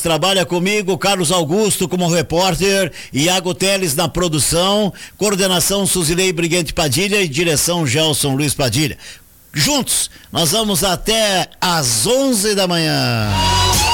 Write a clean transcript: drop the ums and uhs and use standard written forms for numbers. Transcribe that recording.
trabalha comigo, Carlos Augusto como repórter, Iago Teles na produção, coordenação Suzilei Briguente Padilha e direção Gelson Luiz Padilha. Juntos, nós vamos até às 11 da manhã.